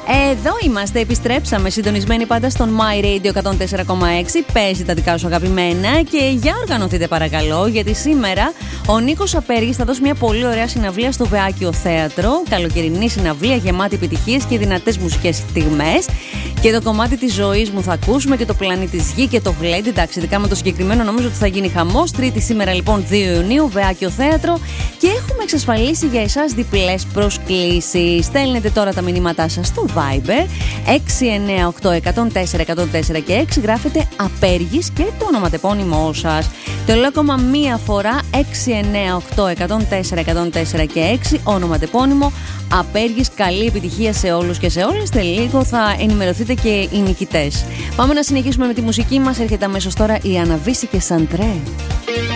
Εδώ είμαστε, επιστρέψαμε συντονισμένοι πάντα στον My Radio 104,6. Παίζει τα δικά σου αγαπημένα και για οργανωθείτε παρακαλώ, γιατί σήμερα ο Νίκος Απέργης θα δώσει μια πολύ ωραία συναυλία στο Βεάκιο Θέατρο. Καλοκαιρινή συναυλία γεμάτη επιτυχίες και δυνατές μουσικές στιγμές. Και το κομμάτι της ζωής μου θα ακούσουμε και το πλανήτη της Γη και το γλέντι. Εντάξει, ειδικά με το συγκεκριμένο νομίζω ότι θα γίνει χαμός. Τρίτη σήμερα λοιπόν 2 Ιουνίου, Βεάκιο Θέατρο. Και έχουμε εξασφαλίσει για εσάς διπλές προσκλήσεις. Στέλνετε τώρα τα μηνύματά σας στο Viber 698-104-104 και 6. Γράφετε Απέργης και το ονοματεπώνυμό σας. Το λέω ακόμα μία φορά 698-104-104 και 6. Ονοματεπώνυμο Απέργης. Καλή επιτυχία σε όλους και σε όλες. Σε λίγο θα ενημερωθείτε και οι νικητές. Πάμε να συνεχίσουμε με τη μουσική μας. Έρχεται αμέσως τώρα η Αναβίση και Σαντρέ.